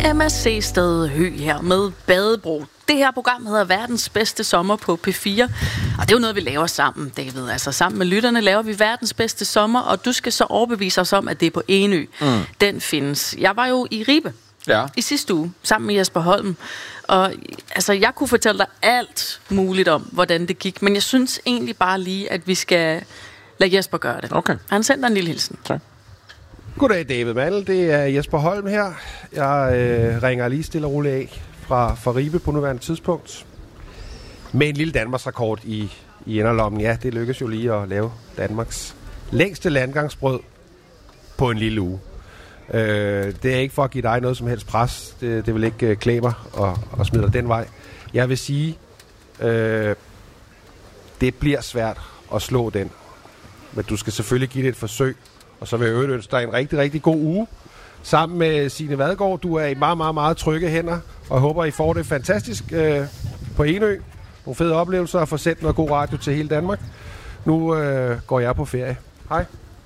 MSC Sted Hø her med Badebro. Det her program hedder Verdens Bedste Sommer på P4, og det er jo noget, vi laver sammen, David. Altså sammen med lytterne laver vi Verdens Bedste Sommer, og du skal så overbevise os om, at det er på Enø. Den findes. Jeg var jo i Ribe i sidste uge, sammen med Jesper Holm, og altså, jeg kunne fortælle dig alt muligt om, hvordan det gik, men jeg synes egentlig bare lige, at vi skal lade Jesper gøre det. Okay. Han sender en lille hilsen. Tak. Goddag, David Mandel. Det er Jesper Holm her. Jeg ringer lige stille og roligt af fra Ribe på nuværende tidspunkt. Med en lille Danmarksrekord i inderlommen. Ja, det lykkedes jo lige at lave Danmarks længste landgangsbrød på en lille uge. Det er ikke for at give dig noget som helst pres. Det vil ikke klæde mig og smide dig den vej. Jeg vil sige, det bliver svært at slå den. Men du skal selvfølgelig give det et forsøg. Og så vil jeg ønske dig en rigtig, rigtig god uge. Sammen med Signe Vadgaard. Du er i meget, meget, meget trygge hænder. Og jeg håber, I får det fantastisk på Enø. Nogle fede oplevelser og får sendt noget god radio til hele Danmark. Nu går jeg på ferie. Hej.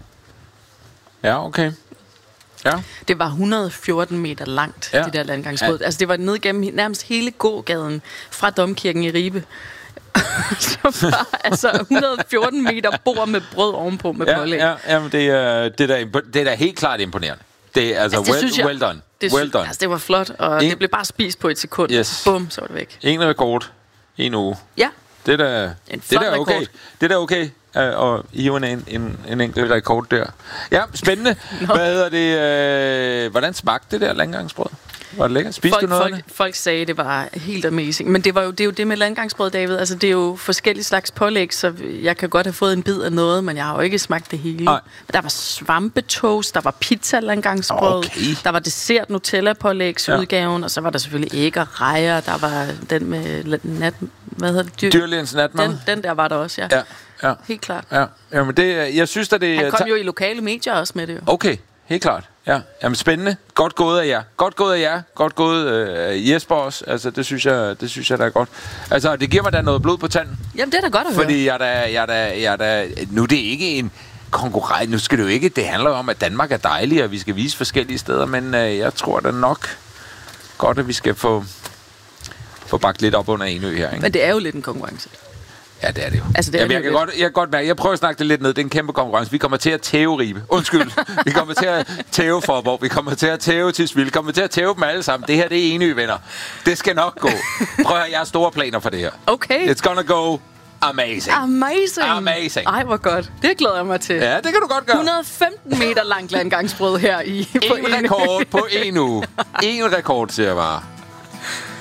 Ja, okay. Ja. Det var 114 meter langt, det der landgangsbrød. Altså, det var ned gennem nærmest hele gågaden fra Domkirken i Ribe. Så var altså 114 meter bord med brød ovenpå med pålæg. Ja, men det er da helt klart imponerende. Det er altså, well done. Well done. Altså, det var flot, og det blev bare spist på et sekund. Yes. Bum, så var det væk. En rekord. En uge. Ja. Det er da okay. Det er da okay. Og hive en enkelt rekord der. Ja, spændende. Hvad hedder det? Hvordan smagte det der landgangsbrød? Var det lækkert? Spiste du noget af det? Folk sagde, det var helt amazing. Men det er jo det med landgangsbrød, David. Altså, det er jo forskellige slags pålæg, så jeg kan godt have fået en bid af noget, men jeg har jo ikke smagt det hele. Men der var svampetoast, der var pizza landgangsbrød, der var dessert Nutella-pålægsudgaven, og så var der selvfølgelig æg og rejer, der var den med hvad hedder det? Dyrlægens natmad. Den der var der også, ja. Helt klart. Ja, men det, jeg synes, at det... Han kom jo i lokale medier også med det jo. Okay, helt klart. Ja, jamen spændende. Godt gået af jer. Godt gået Jesper også. Altså, det synes jeg, der er godt. Altså, det giver mig da noget blod på tanden. Jamen, det er da godt at høre. Fordi jeg er da... Nu er det ikke en konkurrence. Nu skal det jo ikke... Det handler om, at Danmark er dejlig, og vi skal vise forskellige steder. Men jeg tror da nok godt, at vi skal få bagt lidt op under Enø her, ikke? Men det er jo lidt en konkurrence. Ja, det er det jo. Altså, det jeg kan godt mærke, jeg prøver at snakke det lidt ned. Det er en kæmpe konkurrence. Vi kommer til at tæve Ribe. Undskyld. Vi kommer til at tæve Forborg. Vi kommer til at tæve Tisvilde. Vi kommer til at tæve dem alle sammen. Det her, det er Enø, venner. Det skal nok gå. Prøv at høre, jeg har store planer for det her. Okay. It's gonna go amazing. Amazing. Ej, hvor godt. Det glæder jeg mig til. Ja, det kan du godt gøre. 115 meter langt landgangsbrød her på en rekord på en uge. En rekord, siger jeg bare.